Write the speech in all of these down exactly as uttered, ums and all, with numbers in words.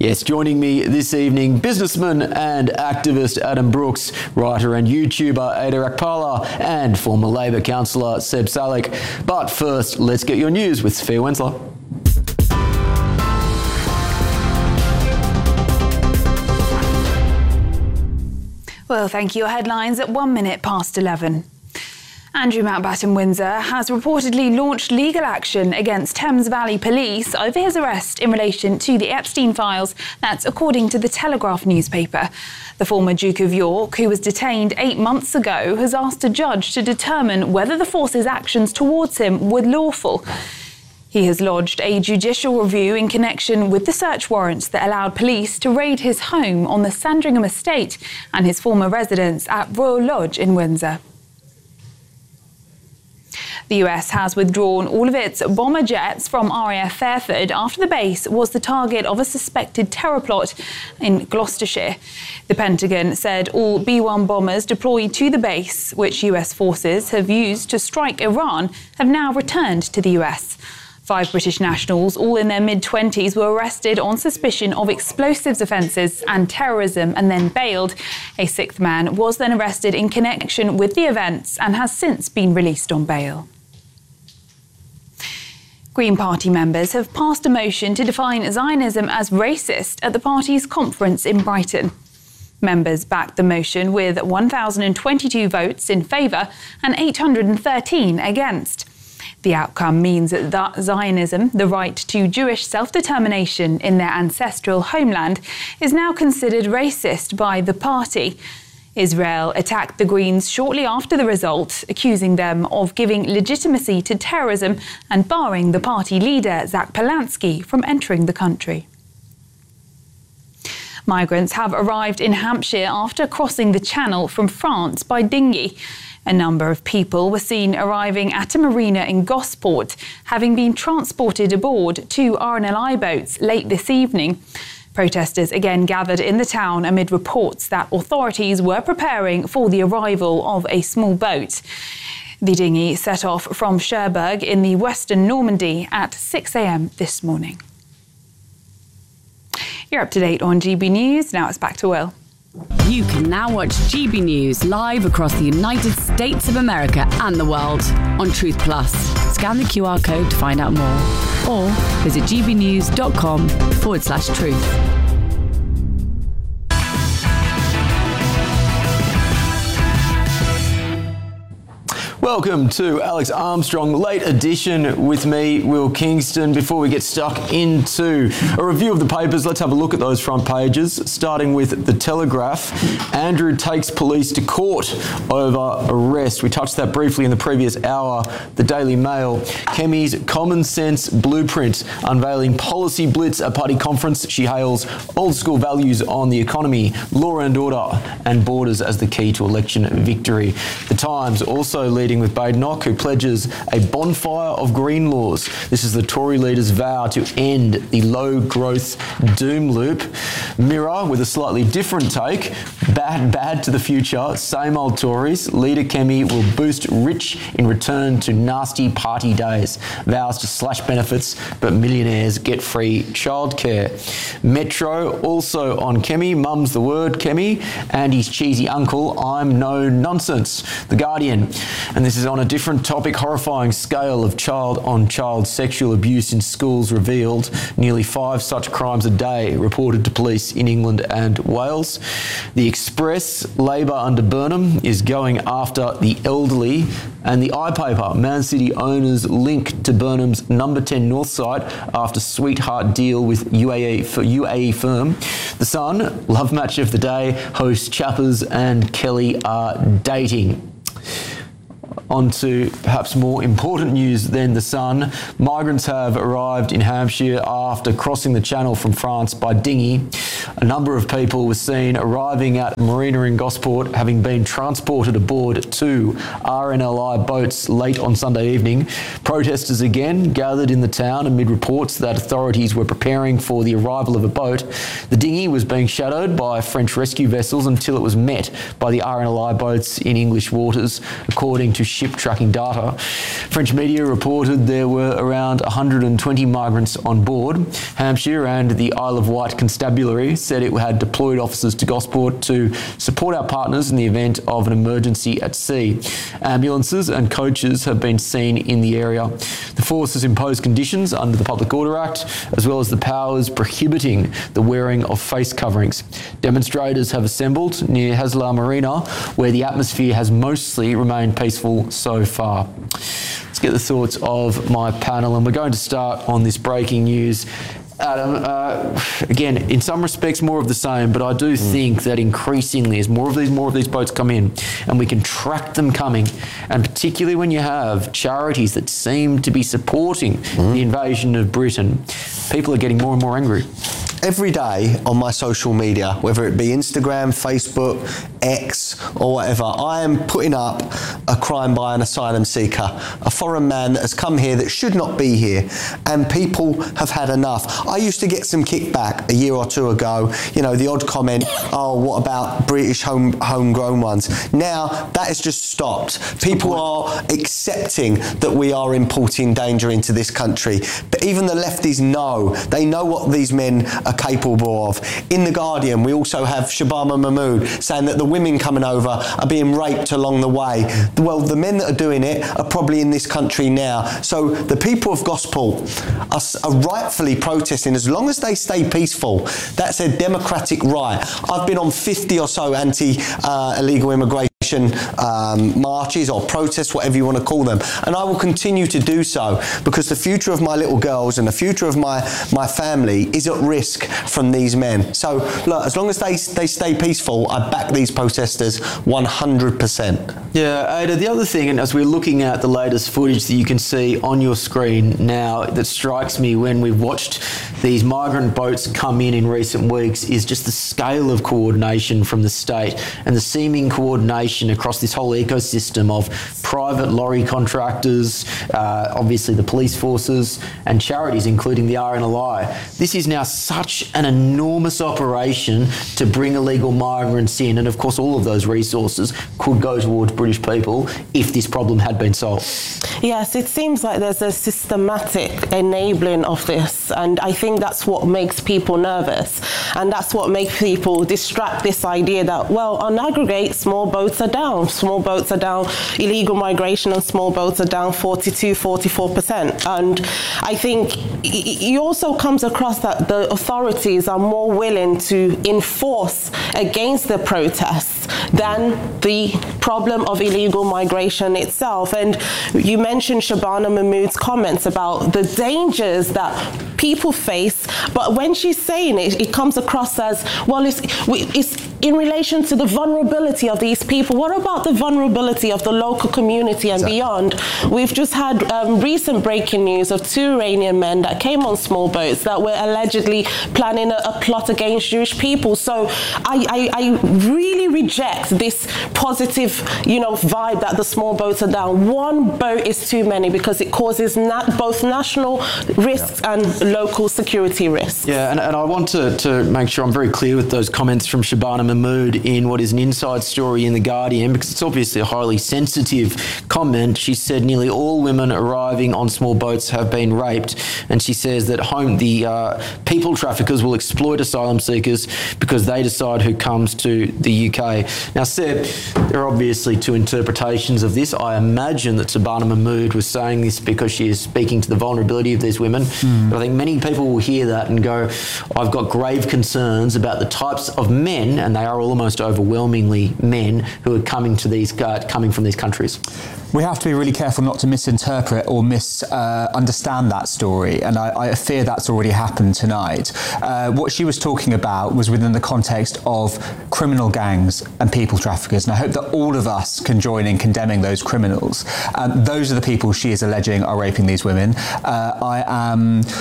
Yes, joining me this evening, businessman and activist Adam Brooks, writer and YouTuber Ada Rakpala, and former Labor councillor Seb Salek. But first, let's get your news with Sophia Wensler. Well, thank you. Your headlines at one minute past eleven. Andrew Mountbatten Windsor has reportedly launched legal action against Thames Valley Police over his arrest in relation to the Epstein files. That's according to the Telegraph newspaper. The former Duke of York, who was detained eight months ago, has asked a judge to determine whether the force's actions towards him were lawful. He has lodged a judicial review in connection with the search warrants that allowed police to raid his home on the Sandringham estate and his former residence at Royal Lodge in Windsor. The U S has withdrawn all of its bomber jets from R A F Fairford after the base was the target of a suspected terror plot in Gloucestershire. The Pentagon said all B one bombers deployed to the base, which U S forces have used to strike Iran, have now returned to the U S. Five British nationals, all in their mid-twenties, were arrested on suspicion of explosives offences and terrorism and then bailed. A sixth man was then arrested in connection with the events and has since been released on bail. Green Party members have passed a motion to define Zionism as racist at the party's conference in Brighton. Members backed the motion with one thousand twenty-two votes in favour and eight hundred thirteen against. The outcome means that Zionism, the right to Jewish self-determination in their ancestral homeland, is now considered racist by the party. Israel attacked the Greens shortly after the result, accusing them of giving legitimacy to terrorism and barring the party leader, Zach Polanski, from entering the country. Migrants have arrived in Hampshire after crossing the Channel from France by dinghy. A number of people were seen arriving at a marina in Gosport, having been transported aboard two R N L I boats late this evening. Protesters again gathered in the town amid reports that authorities were preparing for the arrival of a small boat. The dinghy set off from Cherbourg in the western Normandy at six a.m. this morning. You're up to date on G B News. Now it's back to Will. You can now watch G B News live across the United States of America and the world on Truth Plus. Scan the Q R code to find out more or visit gbnews.com forward slash truth. Welcome to Alex Armstrong Late Edition with me, Will Kingston. Before we get stuck into a review of the papers, let's have a look at those front pages, starting with The Telegraph. Andrew takes police to court over arrest. We touched that briefly in the previous hour. The Daily Mail, Kemi's common sense blueprint, unveiling policy blitz at party conference. She hails old school values on the economy, law and order, and borders as the key to election victory. The Times also leading with Badenoch, who pledges a bonfire of green laws. This is the Tory leader's vow to end the low-growth doom loop. Mirror, with a slightly different take, bad, bad to the future, same old Tories. Leader Kemi will boost rich in return to nasty party days. Vows to slash benefits, but millionaires get free childcare. Metro, also on Kemi, mum's the word, Kemi, and his cheesy uncle, I'm no nonsense. The Guardian, and this is on a different topic, horrifying scale of child-on-child sexual abuse in schools revealed. Nearly five such crimes a day reported to police in England and Wales. The Express, Labor under Burnham is going after the elderly. And the iPaper, Man City owners link to Burnham's number ten North site after sweetheart deal with U A E for U A E firm. The Sun, love match of the day, hosts Chappers and Kelly are dating. On to perhaps more important news than The Sun. Migrants have arrived in Hampshire after crossing the Channel from France by dinghy. A number of people were seen arriving at a marina in Gosport, having been transported aboard two R N L I boats late on Sunday evening. Protesters again gathered in the town amid reports that authorities were preparing for the arrival of a boat. The dinghy was being shadowed by French rescue vessels until it was met by the R N L I boats in English waters, according to ship tracking data. French media reported there were around one hundred twenty migrants on board. Hampshire and the Isle of Wight Constabulary said it had deployed officers to Gosport to support our partners in the event of an emergency at sea. Ambulances and coaches have been seen in the area. The force has imposed conditions under the Public Order Act, as well as the powers prohibiting the wearing of face coverings. Demonstrators have assembled near Haslar Marina, where the atmosphere has mostly remained peaceful so far. Let's get the thoughts of my panel, and we're going to start on this breaking news. Adam, uh, again, in some respects more of the same, but I do mm. think that increasingly as more of these more of these boats come in and we can track them coming, and particularly when you have charities that seem to be supporting mm. the invasion of Britain, people are getting more and more angry. Every day on my social media, whether it be Instagram, Facebook, X or whatever, I am putting up a crime by an asylum seeker, a foreign man that has come here that should not be here, and people have had enough. I used to get some kickback a year or two ago, you know, the odd comment, oh, what about British home homegrown ones? Now that has just stopped. People are accepting that we are importing danger into this country, but even the lefties know, they know what these men are capable of. In The Guardian, we also have Shabana Mahmood saying that the women coming over are being raped along the way. Well, the men that are doing it are probably in this country now. So the people of Gosport are, are rightfully protesting. As long as they stay peaceful, that's a democratic right. I've been on fifty or so anti-illegal uh, immigration Um, marches or protests, whatever you want to call them, and I will continue to do so, because the future of my little girls and the future of my my family is at risk from these men. So look, as long as they they stay peaceful, I back these protesters one hundred percent. Yeah, Ada, the other thing, and as we're looking at the latest footage that you can see on your screen now, that strikes me when we've watched these migrant boats come in in recent weeks, is just the scale of coordination from the state and the seeming coordination across this whole ecosystem of private lorry contractors, uh, obviously the police forces and charities, including the R N L I. This is now such an enormous operation to bring illegal migrants in, and of course all of those resources could go towards British people if this problem had been solved. Yes, it seems like there's a systematic enabling of this, and I think that's what makes people nervous, and that's what makes people distract this idea that, well, on aggregate, small boats are down. Small boats are down. Illegal migration on small boats are down forty-two, forty-four percent. And I think it also comes across that the authorities are more willing to enforce against the protests than the problem of illegal migration itself. And you mentioned Shabana Mahmood's comments about the dangers that people face, but when she's saying it, it comes across as, well, it's, it's in relation to the vulnerability of these people. What about the vulnerability of the local community and exactly. beyond? We've just had um, recent breaking news of two Iranian men that came on small boats that were allegedly planning a, a plot against Jewish people. So I, I, I really reject this positive, you know, vibe that the small boats are down. One boat is too many because it causes na- both national risks yeah. and local security risks. Yeah, and, and I want to, to make sure I'm very clear with those comments from Shabana Mahmood in what is an inside story in The Guardian, because it's obviously a highly sensitive comment. She said nearly all women arriving on small boats have been raped, and she says that home the uh, people traffickers will exploit asylum seekers because they decide who comes to the U K. Now, Seb, there are obviously two interpretations of this. I imagine that Shabana Mahmood was saying this because she is speaking to the vulnerability of these women, mm. but I think many people will hear that and go, I've got grave concerns about the types of men, and they are almost overwhelmingly men, who are coming to these uh, coming from these countries. We have to be really careful not to misinterpret or misunderstand uh, that story, and I, I fear that's already happened tonight. Uh, what she was talking about was within the context of criminal gangs and people traffickers, and I hope that all of us can join in condemning those criminals. Um, those are the people she is alleging are raping these women. Uh, I am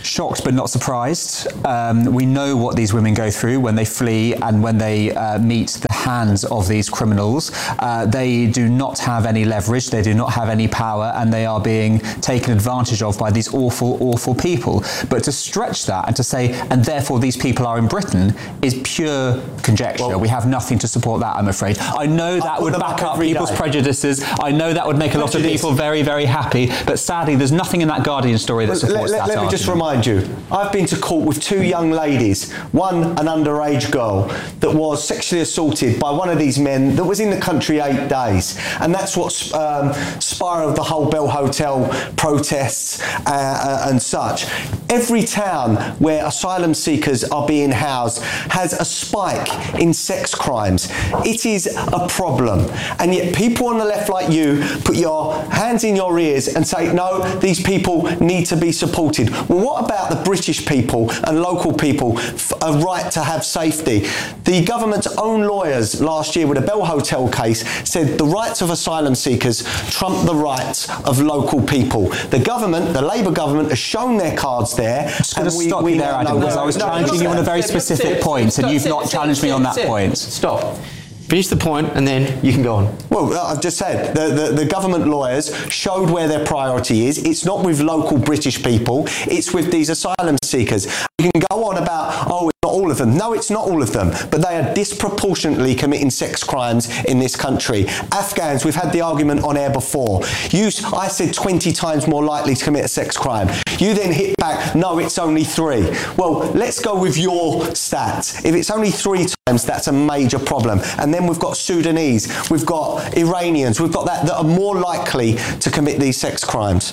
Shocked but not surprised. Um, we know what these women go through when they flee and when they uh, meet the hands of these criminals. Uh, they do not have any leverage, they do not have any power, and they are being taken advantage of by these awful, awful people. But to stretch that and to say, and therefore these people are in Britain, is pure conjecture. Well, we have nothing to support that, I'm afraid. I know that would back up people's day. prejudices. I know that would make a lot Prejudice. of people very, very happy. But sadly, there's nothing in that Guardian story that well, supports let, that Let argument. me just remind you, I've been to court with two young ladies, one an underage girl that was sexually assaulted by one of these men that was in the country eight days. And that's what um, spiraled the whole Bell Hotel protests uh, uh, and such. Every town where asylum seekers are being housed has a spike in sex crimes. It is a problem. And yet people on the left like you put your hands in your ears and say, no, these people need to be supported. Well, what about the British people and local people a right to have safety? The government's own lawyers last year with the Bell Hotel case said the rights of asylum seekers trump the rights of local people. The government, the Labour government, has shown their cards there. I'm just going to stop we, you there, Adam, because I was no, challenging you on a very specific point, and you've not challenged me on that point. Stop. Finish the point and then you can go on. Well, I've just said, the, the, the government lawyers showed where their priority is. It's not with local British people, it's with these asylum seekers. You can go on about, oh, it's not all of them. No, it's not all of them, but they are disproportionately committing sex crimes in this country. Afghans, we've had the argument on air before. You, I said twenty times more likely to commit a sex crime. You then hit back, no, it's only three. Well, let's go with your stats. If it's only three times, that's a major problem. And then we've got Sudanese, we've got Iranians, we've got that that are more likely to commit these sex crimes.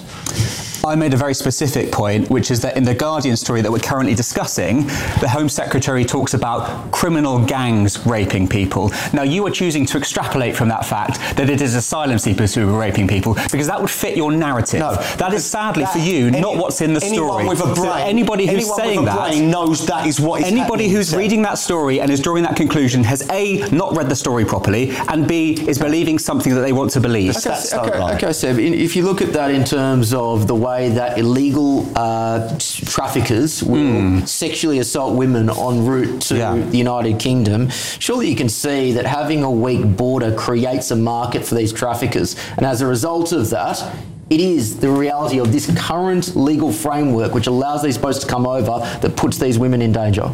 I made a very specific point, which is that in the Guardian story that we're currently discussing, the Home Secretary talks about criminal gangs raping people. Now, you are choosing to extrapolate from that fact that it is asylum seekers who are raping people, because that would fit your narrative. No, that is sadly that, for you, any, not what's in the story. With a brain, so anybody who's anyone saying with a that brain knows that is what is anybody who's said. reading that story and is drawing that conclusion has A, not read the story properly, and B, is believing something that they want to believe. Okay, okay, okay, Seb, if you look at that in terms of the way that illegal uh, traffickers will mm. sexually assault women en route to yeah. the United Kingdom, surely you can see that having a weak border creates a market for these traffickers. And as a result of that, it is the reality of this current legal framework which allows these boats to come over that puts these women in danger.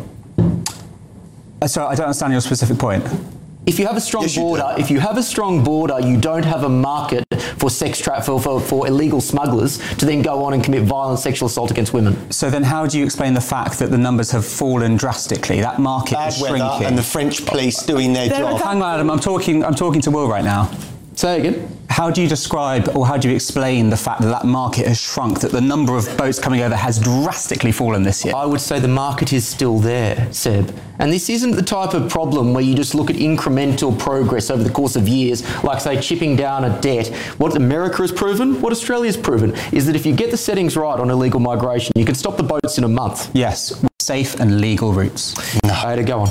Sorry, I don't understand your specific point. If you have a strong yes, border, if you have a strong border, you don't have a market for sex tra- for, for, for illegal smugglers to then go on and commit violent sexual assault against women. So then how do you explain the fact that the numbers have fallen drastically? That market Bad is weather shrinking. And the French police doing their there job. Hang on, Adam, I'm talking, I'm talking to Will right now. Say again. How do you describe or how do you explain the fact that that market has shrunk, that the number of boats coming over has drastically fallen this year? I would say the market is still there, Seb. And this isn't the type of problem where you just look at incremental progress over the course of years, like, say, chipping down a debt. What America has proven, what Australia has proven, is that if you get the settings right on illegal migration, you can stop the boats in a month. Yes, with safe and legal routes. No, to go on.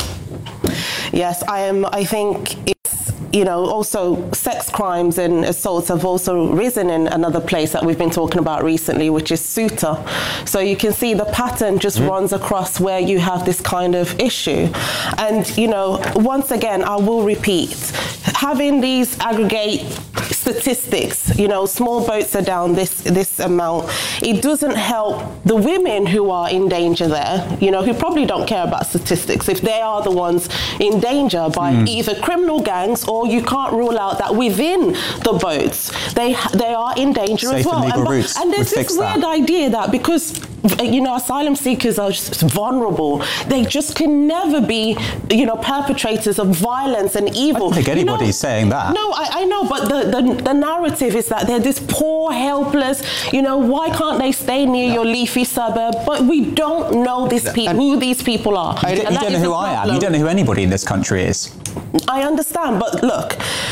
Yes, I am. I think it's, you know, also sex crimes and assaults have also risen in another place that we've been talking about recently, which is Ceuta. So you can see the pattern just mm. runs across where you have this kind of issue. And, you know, once again, I will repeat, having these aggregate statistics, you know, small boats are down this this amount, it doesn't help the women who are in danger there, you know, who probably don't care about statistics, if they are the ones in danger by mm. either criminal gangs, or you can't rule out that within the boats they they are in danger Safe as well. And, legal and, routes and there's this weird that. idea that because, you know, asylum seekers are just vulnerable, they just can never be, you know, perpetrators of violence and evil. I don't think anybody's you know, saying that. No, I, I know, but the, the the narrative is that they're this poor, helpless, you know, why can't they stay near no. your leafy suburb? But we don't know this pe- who these people are. You, don't, you don't know who I am. You don't know who anybody in this country is. I understand, but look,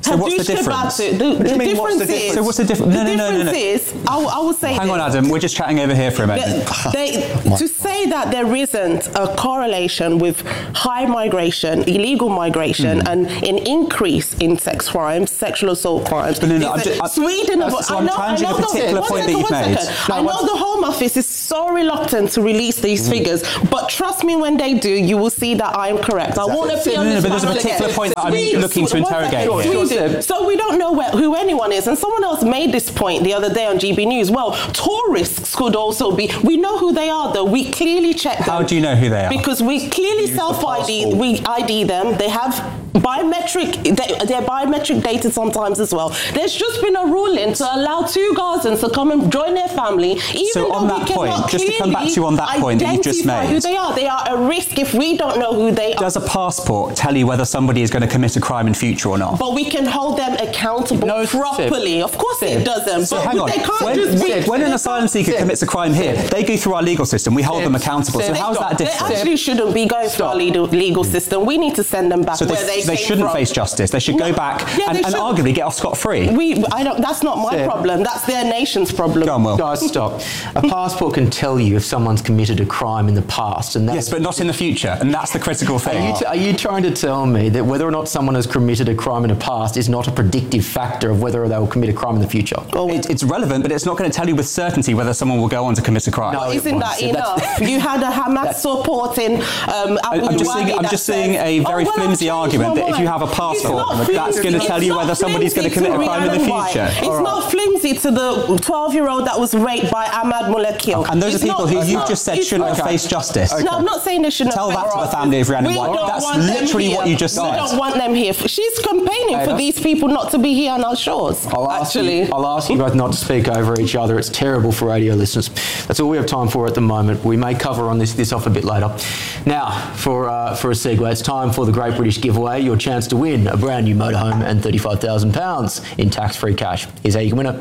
So what's the difference? The, the What do you mean, what's difference the difference? is, So what's the difference? No, the no, no, no, no. difference is, I, I would say Hang on, this. Adam. We're just chatting over here for a minute. They, to say that there isn't a correlation with high migration, illegal migration, Mm. and an increase in sex crimes, sexual assault crimes. But no, no, is I'm that ju- I- Sweden, so have- I I'm know, I challenging know a particular one point that second, you've one made. second. No, I one- know the Home Office is so reluctant to release these figures, but trust me, when they do, you will see that I am correct. I won't appear No, on no, this but there's a panel particular again. point that I'm Sweden- looking to one interrogate second, here. Sweden. So we don't know where, who anyone is, and someone else made this point the other day on G B News. Well, tourists could also be. We know who they are, though. We clearly check them. How do you know who they are? Because we clearly self-I D. We I D them. They have biometric. They, they're biometric data sometimes as well. There's just been a ruling to allow two Gazans to come and join their family, even So though on we that point, cannot just to come back to you on that clearly point that you've just identify made. who they are. They are a risk if we don't know who they are. Does a passport tell you whether somebody is going to commit a crime in future or not? But we can hold them accountable No, properly. Sib. Of course Sib. it doesn't. So but hang on, they can't when, just when, be- when an they asylum can't- seeker Sib. commits a crime here, they go through our legal system, we hold Sib. them accountable. So Sib. how's that They different? actually shouldn't be going through our legal, legal system. We need to send them back So where they, they, they came shouldn't from. face justice. They should go No. back Yeah, and, they and should. arguably get off scot-free. We, I don't, that's not my Sib. problem. That's their nation's problem. Go on, Will. Guys, stop. A passport can tell you if someone's committed a crime in the past, and that's Yes, but not in the future, and that's the critical Are thing. you, t- are you trying to tell me that whether or not someone has committed a crime in the past is not a predictive factor of whether they will commit a crime in the future? It, it's relevant, but it's not going to tell you with certainty whether someone will go on to commit a crime. No, it Isn't won't. that So that's- enough? You had a Hamas supporting um, Abu I'm just Dhabi seeing, I'm that just says- seeing a very Oh, well, flimsy I've changed argument my that if you have a mind. passport, It's not that's going to flimsy. tell you It's whether not somebody's going to flimsy commit a to crime in the Riyadh and White. future. It's All right. not flimsy to the twelve-year-old that was raped by Ahmad Mulakil. And those It's are people not- who it's you've not- just said it's shouldn't not- have faced justice. No, I'm not saying they shouldn't Tell have that faced to the justice. family of Rhiannon We White. don't That's want them literally here. what you just We said. don't want them here. She's campaigning for Ada? these people not to be here on our shores. I'll ask, actually. you, I'll ask you both not to speak over each other. It's terrible for radio listeners. That's all we have time for at the moment. We may cover on this, this off a bit later. Now, for uh, for a segue, it's time for the Great British Giveaway, your chance to win a brand new motorhome and thirty-five thousand pounds in tax-free cash. Here's how you can win it.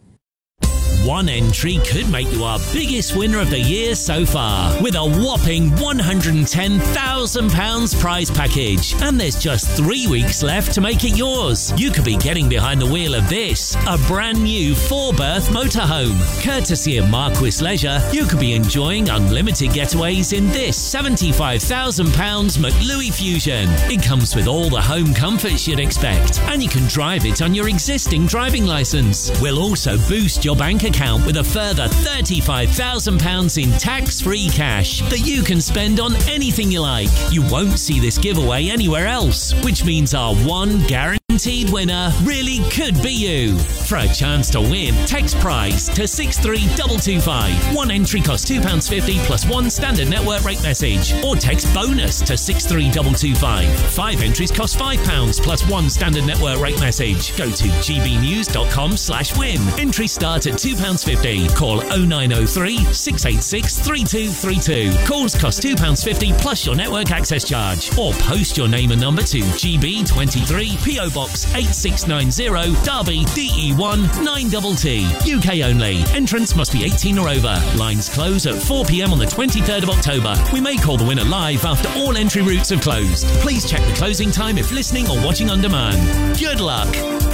One entry could make you our biggest winner of the year so far, with a whopping one hundred ten thousand pounds prize package. And there's just three weeks left to make it yours. You could be getting behind the wheel of this, a brand new four-berth motorhome. Courtesy of Marquis Leisure, you could be enjoying unlimited getaways in this seventy-five thousand pounds McLuey Fusion. It comes with all the home comforts you'd expect, and you can drive it on your existing driving licence. We'll also boost your bank account with a further thirty-five thousand pounds in tax-free cash that you can spend on anything you like. You won't see this giveaway anywhere else, which means our one guaranteed winner really could be you. For a chance to win, text prize to six three two two five. One entry costs two pounds fifty plus one standard network rate message, or text bonus to six three two two five. Five entries cost five pounds plus one standard network rate message. Go to gbnews.com slash win. Entries start at two pounds fifty. Call oh nine oh three, six eight six, three two three two. Calls cost two pounds fifty plus your network access charge. Or post your name and number to G B twenty-three, P O Box eight six nine zero, Derby, D E one nine T T. U K only. Entrance must be eighteen or over. Lines close at four p.m. on the twenty-third of October. We may call the winner live after all entry routes have closed. Please check the closing time if listening or watching on demand. Good luck.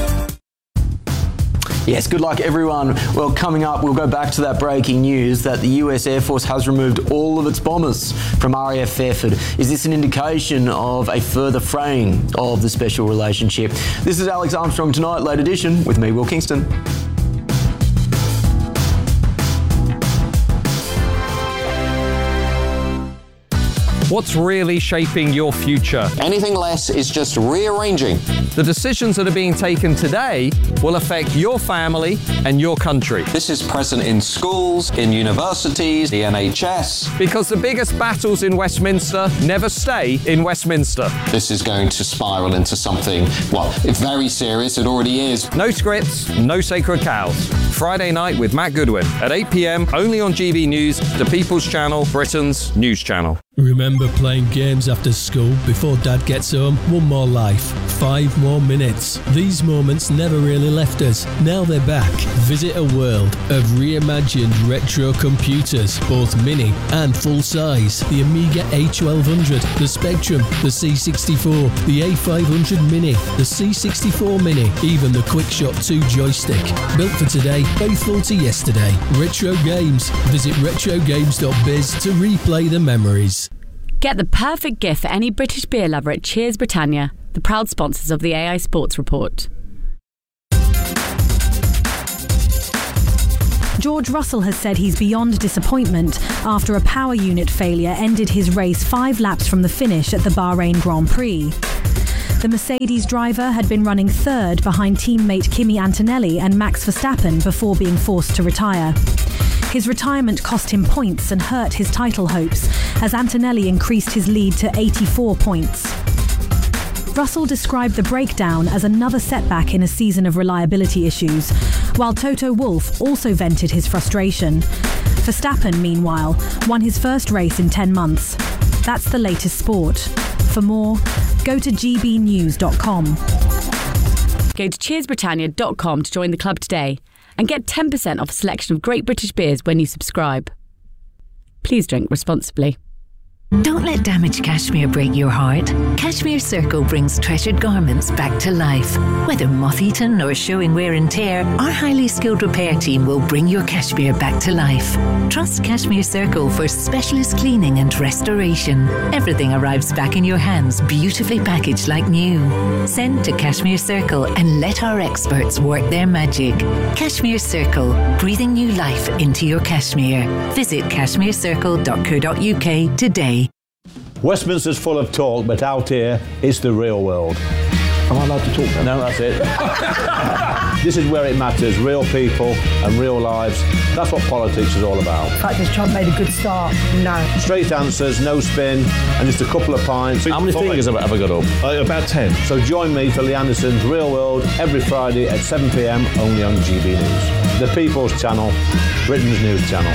Yes, good luck everyone. Well, coming up, we'll go back to that breaking news that the U S Air Force has removed all of its bombers from R A F Fairford. Is this an indication of a further fraying of the special relationship? This is Alex Armstrong Tonight, late edition, with me, Will Kingston. What's really shaping your future? Anything less is just rearranging. The decisions that are being taken today will affect your family and your country. This is present in schools, in universities, the N H S. Because the biggest battles in Westminster never stay in Westminster. This is going to spiral into something, well, very serious. It already is. No scripts, no sacred cows. Friday night with Matt Goodwin at eight p.m. only on G B News, the People's Channel, Britain's news channel. Remember playing games after school before Dad gets home? One more life, five more minutes. These moments never really left us. Now they're back. Visit a world of reimagined retro computers, both mini and full size. The Amiga A twelve hundred, the Spectrum, the C sixty-four, the A five hundred Mini, the C sixty-four Mini, even the QuickShot two joystick. Built for today, faithful to yesterday. Retro Games. Visit retro games dot biz to replay the memories. Get the perfect gift for any British beer lover at Cheers Britannia, the proud sponsors of the A I Sports Report. George Russell has said he's beyond disappointment after a power unit failure ended his race five laps from the finish at the Bahrain Grand Prix. The Mercedes driver had been running third behind teammate Kimi Antonelli and Max Verstappen before being forced to retire. His retirement cost him points and hurt his title hopes as Antonelli increased his lead to eighty-four points. Russell described the breakdown as another setback in a season of reliability issues, while Toto Wolff also vented his frustration. Verstappen, meanwhile, won his first race in ten months. That's the latest sport. For more, go to g b news dot com. Go to cheers britannia dot com to join the club today and get ten percent off a selection of great British beers when you subscribe. Please drink responsibly. Don't let damaged cashmere break your heart. Cashmere Circle brings treasured garments back to life. Whether moth-eaten or showing wear and tear, our highly skilled repair team will bring your cashmere back to life. Trust Cashmere Circle for specialist cleaning and restoration. Everything arrives back in your hands, beautifully packaged like new. Send to Cashmere Circle and let our experts work their magic. Cashmere Circle, breathing new life into your cashmere. Visit cashmere circle dot co dot u k today. Westminster's full of talk, but out here, it's the real world. Am I allowed to talk now? No, that's it. This is where it matters, real people and real lives. That's what politics is all about. In fact, has Trump made a good start? No. Straight answers, no spin, and just a couple of pints. How many fingers have I ever got up? Uh, about ten. So join me for Lee Anderson's Real World every Friday at seven p.m. only on G B News. The People's Channel, Britain's news channel.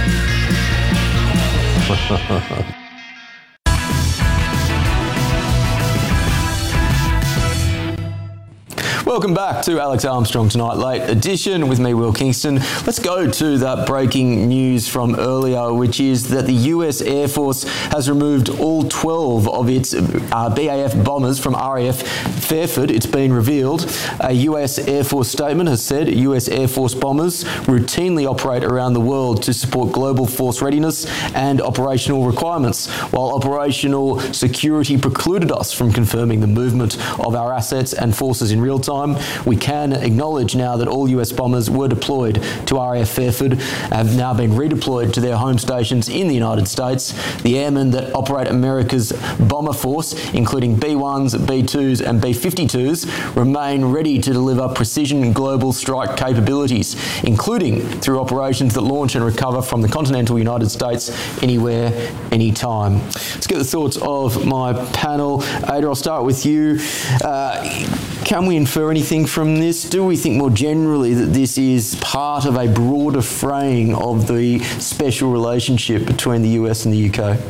Welcome back to Alex Armstrong Tonight Late Edition with me, Will Kingston. Let's go to that breaking news from earlier, which is that the U S Air Force has removed all twelve of its uh, B A F bombers from R A F Fairford. It's been revealed. A U S Air Force statement has said U S Air Force bombers routinely operate around the world to support global force readiness and operational requirements, while operational security precluded us from confirming the movement of our assets and forces in real time. We can acknowledge now that all U S bombers were deployed to R A F Fairford have now been redeployed to their home stations in the United States. The airmen that operate America's bomber force, including B ones, B twos and B fifty-twos, remain ready to deliver precision global strike capabilities, including through operations that launch and recover from the continental United States anywhere, anytime. Let's get the thoughts of my panel. Ada, I'll start with you. Uh, can we infer anything from this? Do we think more generally that this is part of a broader fraying of the special relationship between the U S and the U K?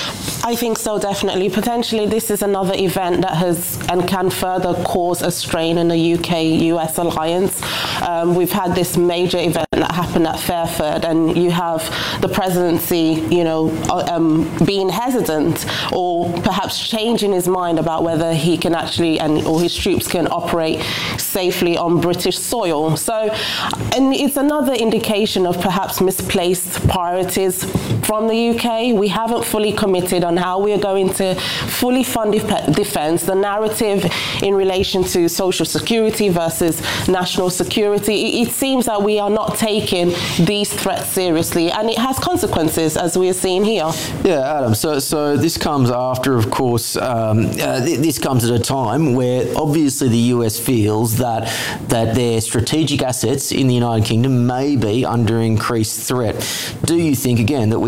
I think so, definitely. Potentially, this is another event that has and can further cause a strain in the U K U S alliance. Um, we've had this major event that happened at Fairford, and you have the presidency, you know, um, being hesitant or perhaps changing his mind about whether he can actually and or his troops can operate safely on British soil. So, and it's another indication of perhaps misplaced priorities from the U K. We haven't fully committed on how we are going to fully fund def- defence. The narrative in relation to social security versus national security, it, it seems that we are not taking these threats seriously, and it has consequences, as we are seeing here. Yeah, Adam, so so this comes after, of course, um, uh, th- this comes at a time where obviously the U S feels that that their strategic assets in the United Kingdom may be under increased threat. Do you think, again, that we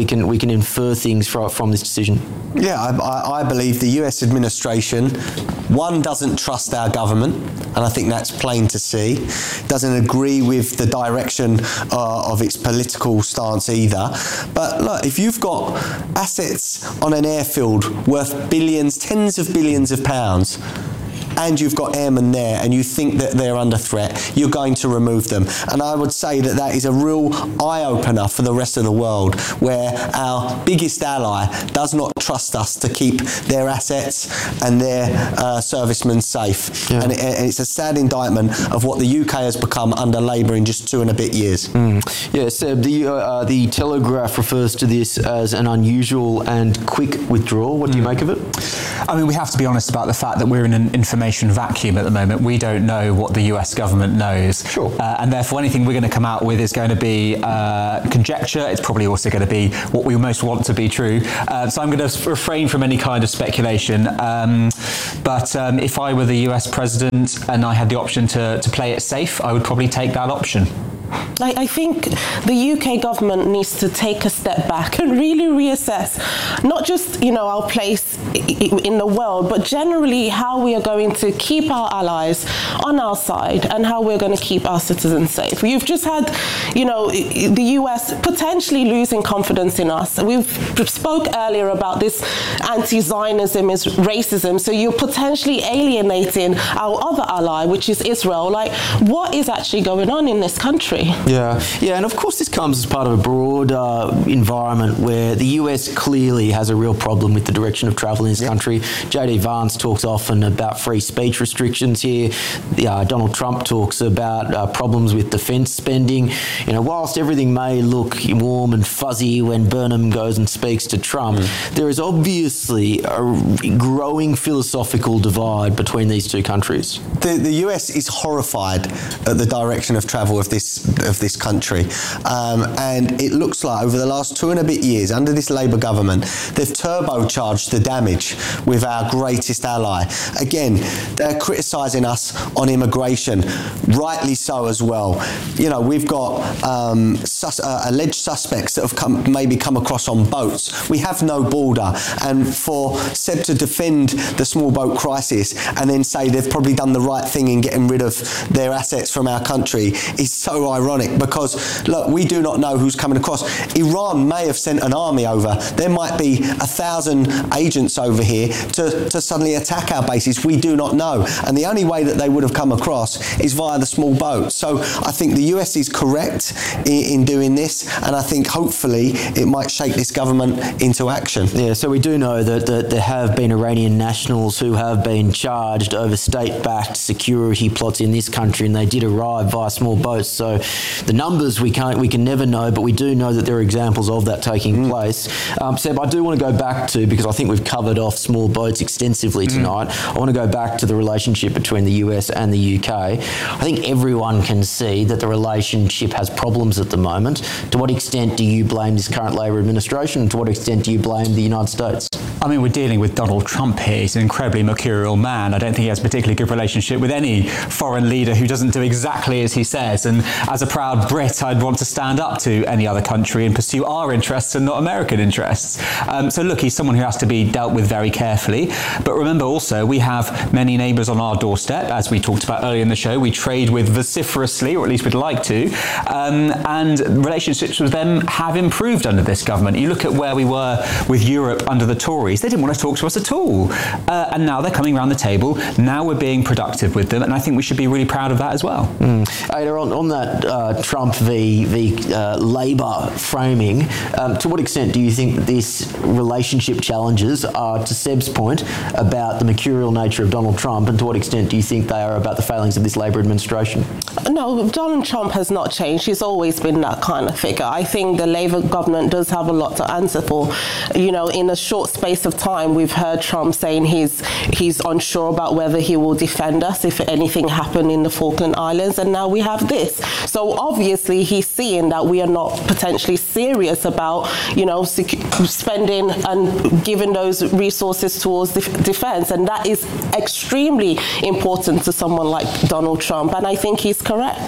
can we can infer things from, from this decision? Yeah, I, I, I believe the U S administration, one, doesn't trust our government, and I think that's plain to see, doesn't agree with the direction uh, of its political stance either. But look, if you've got assets on an airfield worth billions, tens of billions of pounds, and you've got airmen there and you think that they're under threat, you're going to remove them. And I would say that that is a real eye-opener for the rest of the world, where our biggest ally does not trust us to keep their assets and their uh, servicemen safe. Yeah. And, it, and it's a sad indictment of what the U K has become under Labour in just two and a bit years. Mm. Yeah, Seb, the, uh, the Telegraph refers to this as an unusual and quick withdrawal. What do you mm. make of it? I mean, we have to be honest about the fact that we're in an information vacuum at the moment. We don't know what the U S government knows. Sure. Uh, and therefore anything we're going to come out with is going to be uh, conjecture. It's probably also going to be what we most want to be true. Uh, so I'm going to refrain from any kind of speculation. Um, but um, if I were the U S president and I had the option to, to play it safe, I would probably take that option. I, I think the U K government needs to take a step back and really reassess not just, you know, our place in the world, but generally how we are going to keep our allies on our side and how we're going to keep our citizens safe. We've just had, you know, the U S potentially losing confidence in us. We've spoke earlier about this anti-Zionism is racism, so you're potentially alienating our other ally, which is Israel. Like, what is actually going on in this country? Yeah, yeah, and of course this comes as part of a broad uh, environment where the U S clearly has a real problem with the direction of travel in this yep. country. J D Vance talks often about free speech restrictions here. Uh, Donald Trump talks about uh, problems with defence spending. You know, whilst everything may look warm and fuzzy when Burnham goes and speaks to Trump, mm. there is obviously a growing philosophical divide between these two countries. The, the U S is horrified at the direction of travel of this of this country, um, and it looks like over the last two and a bit years under this Labour government they've turbocharged the damage with our greatest ally. Again, they're criticising us on immigration, rightly so as well. You know, we've got um, sus- uh, alleged suspects that have come, maybe come across on boats. We have no border, and for Seb to defend the small boat crisis and then say they've probably done the right thing in getting rid of their assets from our country is so ironic, because look, we do not know who's coming across. Iran may have sent an army over. There might be a thousand agents over here to, to suddenly attack our bases. We do not know, and the only way that they would have come across is via the small boat. So I think the U S is correct in, in doing this, and I think hopefully it might shake this government into action. Yeah, so we do know that, that there have been Iranian nationals who have been charged over state-backed security plots in this country, and they did arrive via small boats. So the numbers we can't, we can never know, but we do know that there are examples of that taking mm. place. Um, Seb, I do want to go back to, because I think we've covered off small boats extensively tonight, mm. I want to go back to the relationship between the U S and the U K. I think everyone can see that the relationship has problems at the moment. To what extent do you blame this current Labor administration, and to what extent do you blame the United States? I mean, we're dealing with Donald Trump here. He's an incredibly mercurial man. I don't think he has a particularly good relationship with any foreign leader who doesn't do exactly as he says. And as a proud Brit, I'd want to stand up to any other country and pursue our interests and not American interests. Um, so look, he's someone who has to be dealt with very carefully. But remember also, we have many neighbours on our doorstep. As we talked about earlier in the show, we trade with vociferously, or at least we'd like to. Um, and relationships with them have improved under this government. You look at where we were with Europe under the Tories. They didn't want to talk to us at all. Uh, and now they're coming around the table. Now we're being productive with them. And I think we should be really proud of that as well. Mm. Ada, on, on that uh, Trump v, v uh, Labour framing, um, to what extent do you think that these relationship challenges are, to Seb's point, about the mercurial nature of Donald Trump, and to what extent do you think they are about the failings of this Labour administration? No, Donald Trump has not changed. He's always been that kind of figure. I think the Labour government does have a lot to answer for. You know, in a short space of time, we've heard Trump saying he's he's unsure about whether he will defend us if anything happened in the Falkland Islands, and now we have this. So obviously he's seeing that we are not potentially serious about, you know, sec- spending and giving those resources towards def- defence, and that is extremely important to someone like Donald Trump, and I think he's correct.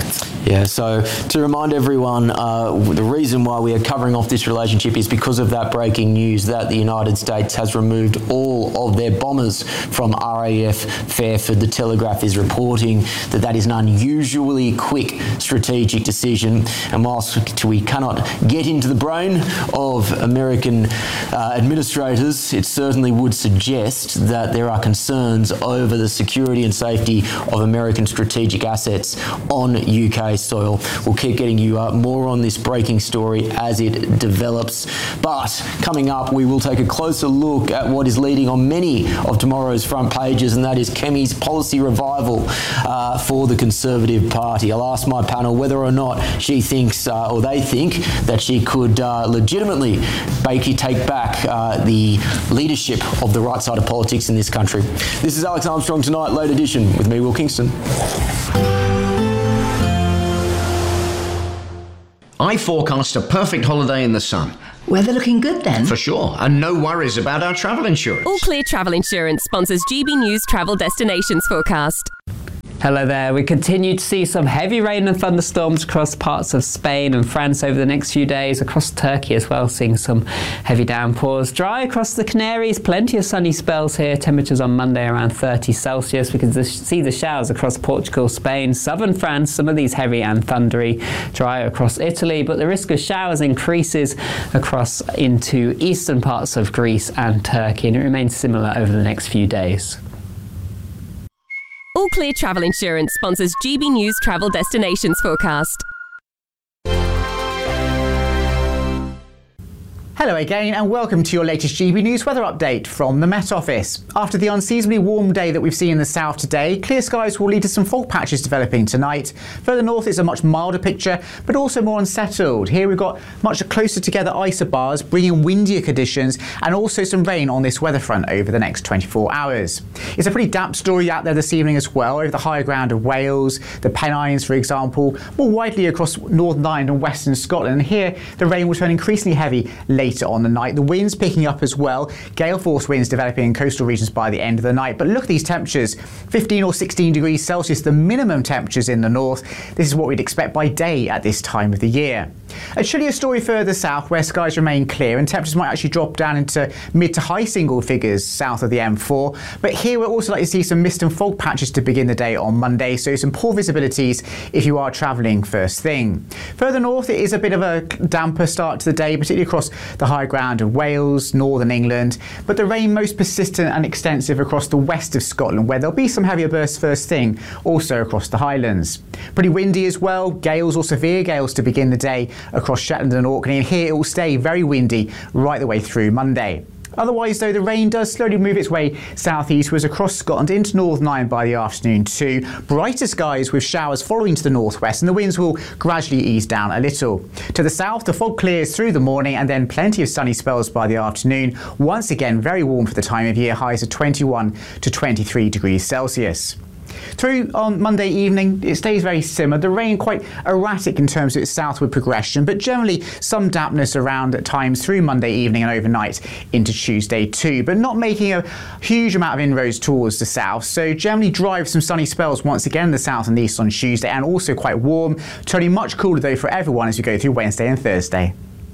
Yeah, so to remind everyone, uh, the reason why we are covering off this relationship is because of that breaking news that the United States has removed all of their bombers from R A F Fairford. The Telegraph is reporting that that is an unusually quick strategic decision, and whilst we cannot get into the brain of American uh, administrators, it certainly would suggest that there are concerns over the security and safety of American strategic assets on U K soil. We'll keep getting you uh, more on this breaking story as it develops. But coming up, we will take a closer look at what is leading on many of tomorrow's front pages, and that is Kemi's policy revival uh, for the Conservative Party. I'll ask my panel whether or not she thinks, uh, or they think, that she could uh, legitimately Bakey take back uh, the leadership of the right side of politics in this country. This is Alex Armstrong Tonight, late edition, with me, Will Kingston. I forecast a perfect holiday in the sun. Weather looking good then? For sure, and no worries about our travel insurance. All Clear Travel Insurance sponsors G B News Travel Destinations Forecast. Hello there. We continue to see some heavy rain and thunderstorms across parts of Spain and France over the next few days, across Turkey as well, seeing some heavy downpours. Dry across the Canaries, plenty of sunny spells here. Temperatures on Monday around thirty Celsius. We can see the showers across Portugal, Spain, southern France, some of these heavy and thundery. Dry across Italy, but the risk of showers increases across into eastern parts of Greece and Turkey, and it remains similar over the next few days. All Clear Travel Insurance sponsors G B News Travel Destinations Forecast. Hello again and welcome to your latest G B News weather update from the Met Office. After the unseasonably warm day that we've seen in the south today, clear skies will lead to some fog patches developing tonight. Further north it's a much milder picture, but also more unsettled. Here we've got much closer together isobars, bringing windier conditions and also some rain on this weather front over the next twenty-four hours. It's a pretty damp story out there this evening as well, over the higher ground of Wales, the Pennines for example, more widely across Northern Ireland and Western Scotland. And here the rain will turn increasingly heavy later on the night. The winds picking up as well, gale force winds developing in coastal regions by the end of the night. But look at these temperatures, fifteen or sixteen degrees Celsius, the minimum temperatures in the north. This is what we'd expect by day at this time of the year. A chillier story further south where skies remain clear and temperatures might actually drop down into mid to high single figures south of the M four. But here we're also likely to see some mist and fog patches to begin the day on Monday, so some poor visibilities if you are travelling first thing. Further north it is a bit of a damper start to the day, particularly across the high ground of Wales, northern England, but the rain most persistent and extensive across the west of Scotland, where there'll be some heavier bursts first thing, also across the Highlands. Pretty windy as well, gales or severe gales to begin the day across Shetland and Orkney, and here it will stay very windy right the way through Monday. Otherwise, though, the rain does slowly move its way southeastwards across Scotland into Northern Ireland by the afternoon too. Brighter skies with showers following to the northwest, and the winds will gradually ease down a little. To the south, the fog clears through the morning and then plenty of sunny spells by the afternoon. Once again, very warm for the time of year, highs of twenty-one to twenty-three degrees Celsius. Through on Monday evening, it stays very similar. The rain quite erratic in terms of its southward progression, but generally some dampness around at times through Monday evening and overnight into Tuesday too, but not making a huge amount of inroads towards the south. So generally dry with some sunny spells once again in the south and east on Tuesday, and also quite warm. Turning much cooler though for everyone as we go through Wednesday and Thursday.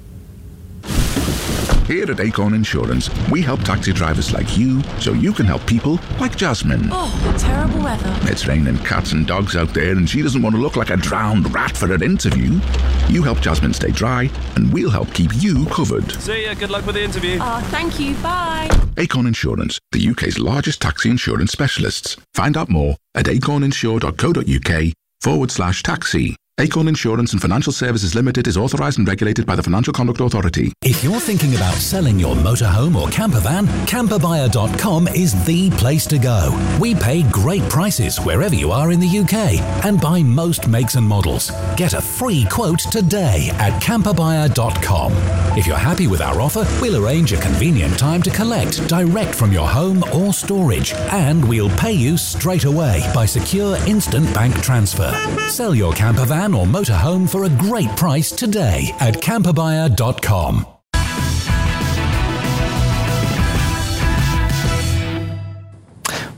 Here at Acorn Insurance, we help taxi drivers like you so you can help people like Jasmine. Oh, terrible weather. It's raining cats and dogs out there and she doesn't want to look like a drowned rat for her interview. You help Jasmine stay dry and we'll help keep you covered. See ya, good luck with the interview. Oh, thank you, bye. Acorn Insurance, the U K's largest taxi insurance specialists. Find out more at acorninsure.co.uk forward slash taxi. Acorn Insurance and Financial Services Limited is authorised and regulated by the Financial Conduct Authority. If you're thinking about selling your motorhome or camper van, camper buyer dot com is the place to go. We pay great prices wherever you are in the U K and buy most makes and models. Get a free quote today at camper buyer dot com. If you're happy with our offer, we'll arrange a convenient time to collect direct from your home or storage, and we'll pay you straight away by secure instant bank transfer. Sell your camper van or motorhome for a great price today at camper buyer dot com.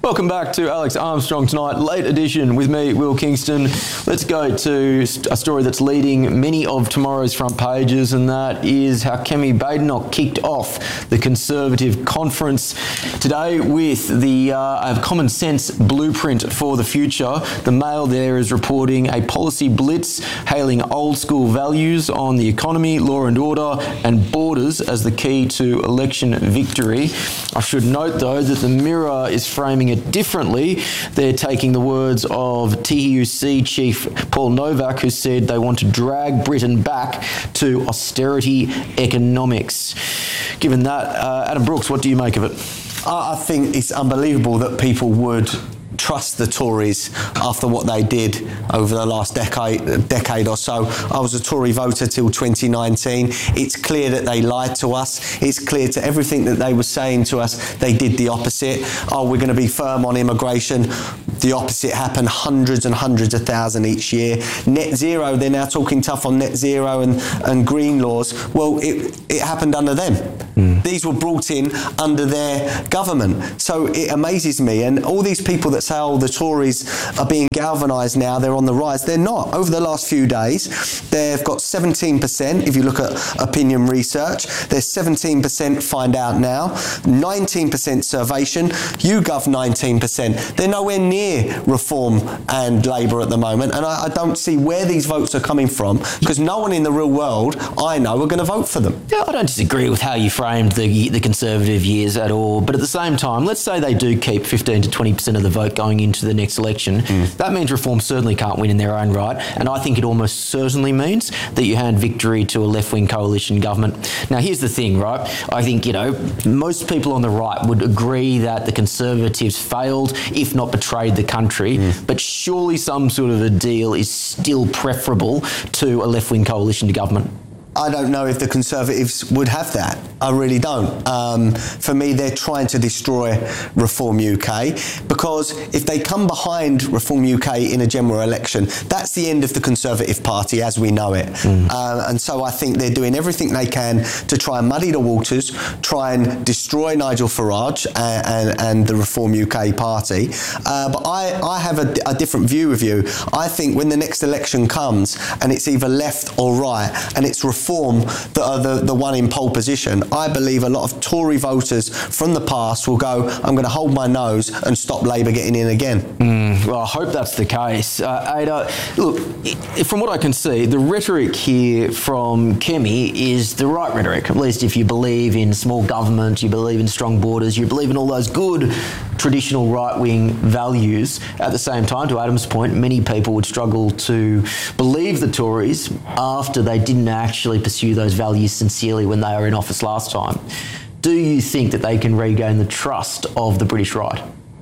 Welcome back to Alex Armstrong Tonight, late edition with me, Will Kingston. Let's go to a story that's leading many of tomorrow's front pages, and that is how Kemi Badenoch kicked off the Conservative conference today with the uh, Common Sense Blueprint for the Future. The Mail there is reporting a policy blitz hailing old school values on the economy, law and order and borders as the key to election victory. I should note though that the Mirror is framing it differently. They're taking the words of T U C chief Paul Novak, who said they want to drag Britain back to austerity economics. Given that, uh, Adam Brooks, what do you make of it? I think it's unbelievable that people would trust the Tories after what they did over the last decade decade or so. I was a Tory voter till twenty nineteen. It's clear that they lied to us. It's clear to everything that they were saying to us, they did the opposite. Oh, we're going to be firm on immigration. The opposite happened, hundreds and hundreds of thousands each year. Net zero, they're now talking tough on net zero and, and green laws. Well, it, it happened under them. Mm. These were brought in under their government. So it amazes me. And all these people that say, oh, the Tories are being galvanised now, they're on the rise. They're not. Over the last few days, they've got seventeen percent. If you look at opinion research, there's seventeen percent find out now, nineteen percent Survation, YouGov nineteen percent. They're nowhere near Reform and Labour at the moment, and I, I don't see where these votes are coming from, because no one in the real world I know are going to vote for them. Yeah, I don't disagree with how you framed the, the Conservative years at all, but at the same time, let's say they do keep fifteen to twenty percent of the vote going into the next election. Mm. That means Reform certainly can't win in their own right, and I think it almost certainly means that you hand victory to a left-wing coalition government. Now, here's the thing, right? I think, you know, most people on the right would agree that the Conservatives failed, if not betrayed the country, mm. but surely some sort of a deal is still preferable to a left-wing coalition to government. I don't know if the Conservatives would have that. I really don't. Um, for me, they're trying to destroy Reform U K, because if they come behind Reform U K in a general election, that's the end of the Conservative Party as we know it. Mm. Uh, and so I think they're doing everything they can to try and muddy the waters, try and destroy Nigel Farage and, and, and the Reform U K Party. Uh, but I, I have a, a different view of you. I think when the next election comes and it's either left or right and it's Reform that are the, the one in pole position, I believe a lot of Tory voters from the past will go, I'm going to hold my nose and stop Labour getting in again. Mm, well, I hope that's the case. Uh, Ada, look, from what I can see, the rhetoric here from Kemi is the right rhetoric, at least if you believe in small government, you believe in strong borders, you believe in all those good traditional right-wing values. At the same time, to Adam's point, many people would struggle to believe the Tories after they didn't actually pursue those values sincerely when they were in office last time. Do you think that they can regain the trust of the British right?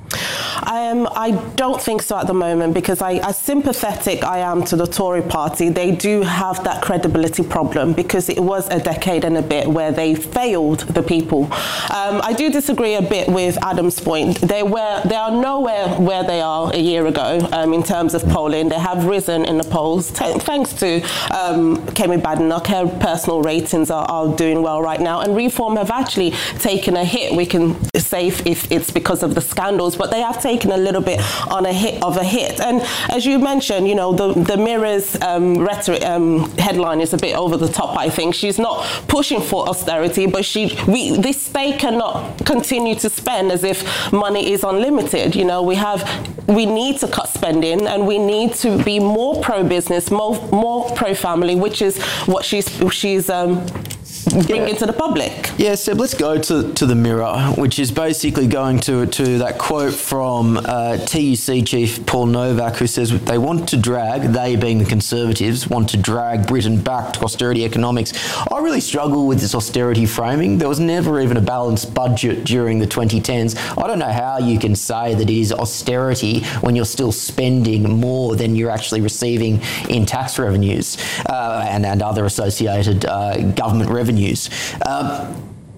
Um, I don't think so at the moment, because I, as sympathetic I am to the Tory party, they do have that credibility problem, because it was a decade and a bit where they failed the people. Um, I do disagree a bit with Adam's point. They were they are nowhere where they are a year ago um, in terms of polling. They have risen in the polls t- thanks to um, Kemi Badenoch. Her personal ratings are, are doing well right now, and Reform have actually taken a hit. We can say if, if it's because of the scandals, but they have taken a little bit on a hit of a hit. And as you mentioned, you know, the, the Mirror's um, rhetoric um, headline is a bit over the top, I think. She's not pushing for austerity, but she we this state cannot continue to spend as if money is unlimited. You know, we have we need to cut spending, and we need to be more pro-business, more, more pro-family, which is what she's she's um, bringing yeah. to the public. Yeah, Seb, let's go to, to the Mirror, which is basically going to, to that quote from uh, T U C chief Paul Novak, who says they want to drag, they being the Conservatives, want to drag Britain back to austerity economics. I really struggle with this austerity framing. There was never even a balanced budget during the twenty tens. I don't know how you can say that it is austerity when you're still spending more than you're actually receiving in tax revenues uh, and, and other associated uh, government revenues. Um,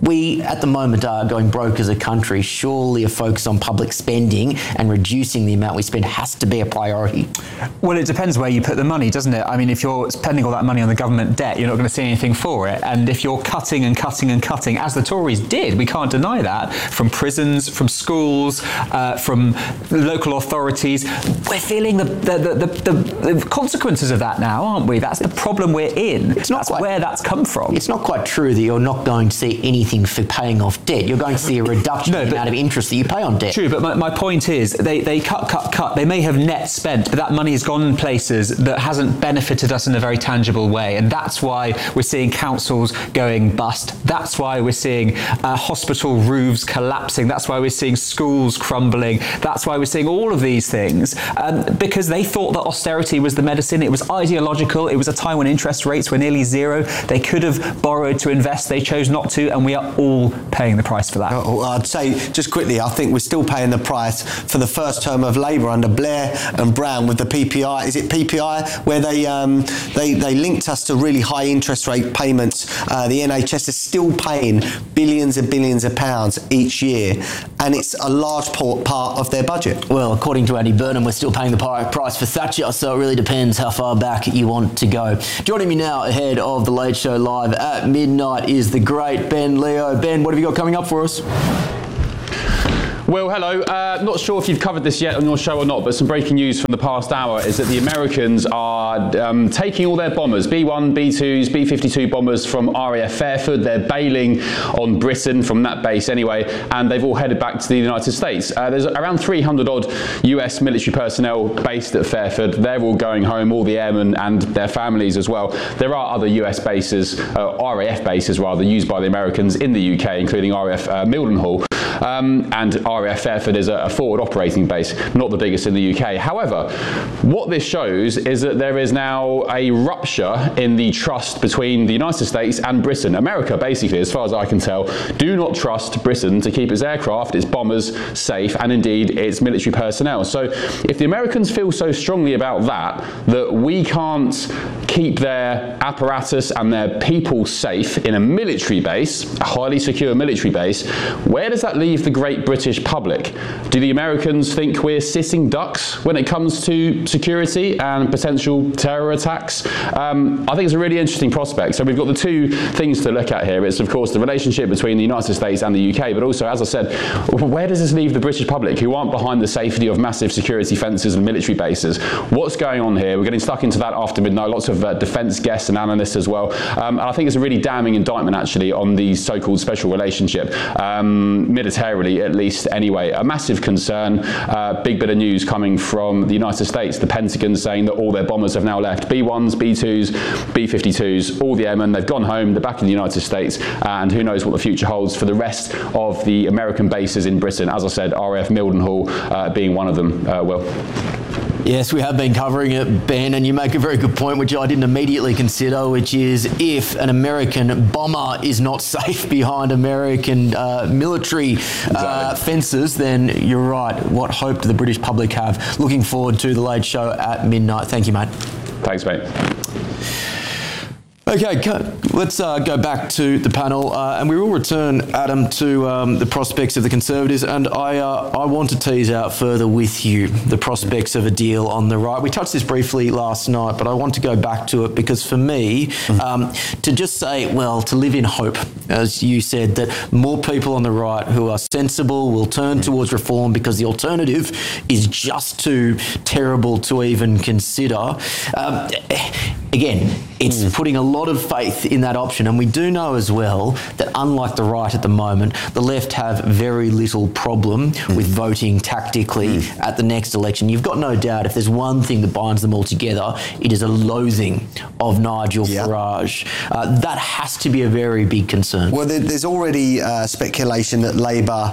we at the moment are going broke as a country. Surely a focus on public spending and reducing the amount we spend has to be a priority. Well, it depends where you put the money, doesn't it? I mean, if you're spending all that money on the government debt, you're not going to see anything for it. And if you're cutting and cutting and cutting, as the Tories did, we can't deny that, from prisons, from schools, uh, from local authorities, we're feeling the the, the, the, the consequences of that now, aren't we? That's the problem we're in. It's not that's quite, where that's come from. It's not quite true that you're not going to see anything for paying off debt. You're going to see a reduction no, in the amount of interest that you pay on debt. True, but my, my point is they, they cut, cut, cut. They may have net spent, but that money has gone in places that hasn't benefited us in a very tangible way. And that's why we're seeing councils going bust. That's why we're seeing uh, hospital roofs collapsing. That's why we're seeing schools crumbling. That's why we're seeing all of these things, um, because they thought that austerity was the medicine. It was ideological. It was a time when interest rates were nearly zero. They could have borrowed to invest. They chose not to, and we are all paying the price for that. Oh, I'd say, just quickly, I think we're still paying the price for the first term of Labour under Blair and Brown with the P P I. Is it P P I? Where they um, they, they linked us to really high interest rate payments. Uh, the N H S is still paying billions and billions of pounds each year, and it's a large part of their budget. Well, according to Andy Burnham, we're still paying the price for Thatcher, so it really depends how far back you want to go. Joining me now ahead of the Late Show Live at midnight is the great Ben Leo. Ben, what have you got coming up for us? Well, hello. Uh, not sure if you've covered this yet on your show or not, but some breaking news from the past hour is that the Americans are um, taking all their bombers, B one, B twos, B fifty-two bombers from R A F Fairford. They're bailing on Britain from that base anyway, and they've all headed back to the United States. Uh, there's around three hundred odd U S military personnel based at Fairford. They're all going home, all the airmen and their families as well. There are other U S bases, uh, R A F bases rather, used by the Americans in the U K, including R A F uh, Mildenhall. Um, and R A F Fairford is a, a forward operating base, not the biggest in the U K. However, what this shows is that there is now a rupture in the trust between the United States and Britain. America, basically, as far as I can tell, do not trust Britain to keep its aircraft, its bombers safe, and indeed its military personnel. So if the Americans feel so strongly about that, that we can't keep their apparatus and their people safe in a military base, a highly secure military base, where does that leave the great British public? Do the Americans think we're sitting ducks when it comes to security and potential terror attacks? Um, I think it's a really interesting prospect. So we've got the two things to look at here. It's, of course, the relationship between the United States and the U K, but also, as I said, where does this leave the British public who aren't behind the safety of massive security fences and military bases? What's going on here? We're getting stuck into that after midnight. Lots of uh, defence guests and analysts as well. Um, and I think it's a really damning indictment, actually, on the so-called special relationship, um, militarily at least anyway. A massive concern. Uh, big bit of news coming from the United States. The Pentagon saying that all their bombers have now left. B ones, B twos, B fifty-twos, all the airmen, they've gone home, they're back in the United States, and who knows what the future holds for the rest of the American bases in Britain. As I said, R A F Mildenhall uh, being one of them. Uh, well. Yes, we have been covering it, Ben, and you make a very good point, which I didn't immediately consider, which is if an American bomber is not safe behind American uh, military uh, fences, then you're right. What hope do the British public have? Looking forward to the Late Show at midnight. Thank you, mate. Thanks, mate. Okay, let's uh, go back to the panel, uh, and we will return, Adam, to um, the prospects of the Conservatives, and I uh, I want to tease out further with you the prospects of a deal on the right. We touched this briefly last night, but I want to go back to it because for me, um, to just say, well, to live in hope, as you said, that more people on the right who are sensible will turn towards reform because the alternative is just too terrible to even consider. Um, again, it's mm. putting a lot of faith in that option, and we do know as well that unlike the right at the moment, the left have very little problem mm. with voting tactically mm. at the next election. You've got no doubt if there's one thing that binds them all together, it is a loathing of Nigel yep. Farage. Uh, that has to be a very big concern. Well, there, there's already uh, speculation that Labour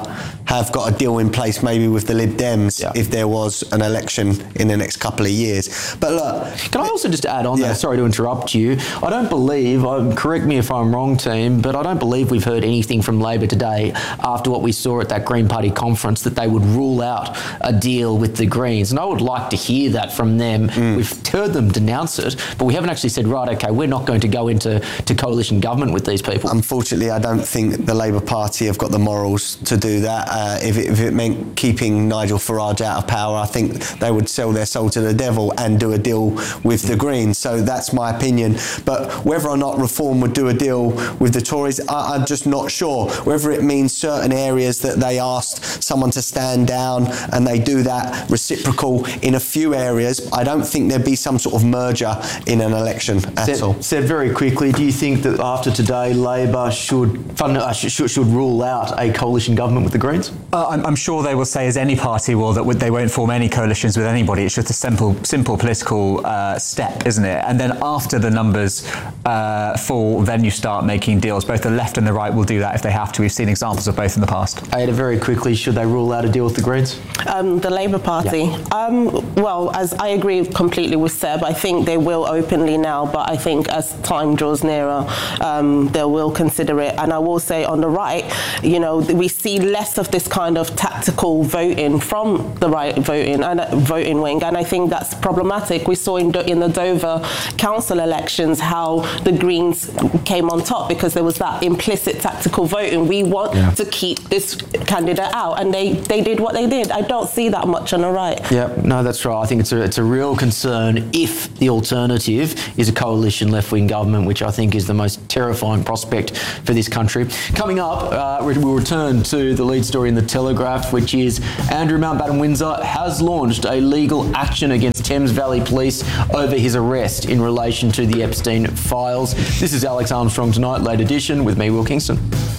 have got a deal in place maybe with the Lib Dems yeah. if there was an election in the next couple of years. But look... Can I also just add on yeah. that? Sorry to interrupt you. I don't believe, um, correct me if I'm wrong, team, but I don't believe we've heard anything from Labor today after what we saw at that Green Party conference that they would rule out a deal with the Greens. And I would like to hear that from them. Mm. We've heard them denounce it, but we haven't actually said, right, OK, we're not going to go into to coalition government with these people. Unfortunately, I don't think the Labour Party have got the morals to do that. Uh, if, it, if it meant keeping Nigel Farage out of power, I think they would sell their soul to the devil and do a deal with the Greens. So that's my opinion. But whether or not Reform would do a deal with the Tories, I, I'm just not sure. Whether it means certain areas that they asked someone to stand down and they do that reciprocal in a few areas, I don't think there'd be some sort of merger in an election at said, all. Said very quickly, do you think that after today Labor should, fund, uh, should, should rule out a coalition government with the Greens? Uh, I'm, I'm sure they will say, as any party will, that they won't form any coalitions with anybody. It's just a simple, simple political uh, step, isn't it? And then after the numbers uh, fall, then you start making deals. Both the left and the right will do that if they have to. We've seen examples of both in the past. Ada, very quickly, should they rule out a deal with the Greens? Um, the Labour Party? Yeah. Um, well, as I agree completely with Seb, I think they will openly now, but I think as time draws nearer, um, they will consider it. And I will say on the right, you know, we see less of this kind of tactical voting from the right voting and uh, voting wing, and I think that's problematic. We saw in, in the Dover council elections how the Greens came on top because there was that implicit tactical voting. We want yeah. to keep this candidate out, and they, they did what they did. I don't see that much on the right. Yeah, no, that's right. I think it's a, it's a real concern if the alternative is a coalition left-wing government, which I think is the most terrifying prospect for this country. Coming up, uh, we'll return to the lead story in the Telegraph, which is Andrew Mountbatten Windsor has launched a legal action against Thames Valley Police over his arrest in relation to the Epstein files. This is Alex Armstrong Tonight, late edition, with me, Will Kingston.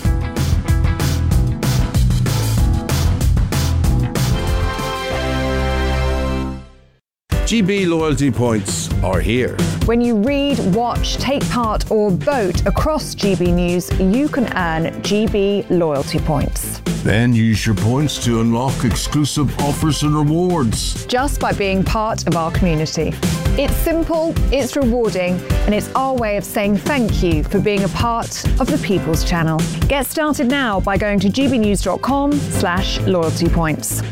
G B loyalty points are here. When you read, watch, take part or vote across G B News, you can earn G B loyalty points. Then use your points to unlock exclusive offers and rewards. Just by being part of our community. It's simple, it's rewarding, and it's our way of saying thank you for being a part of the People's Channel. Get started now by going to gbnews.com slash loyalty points.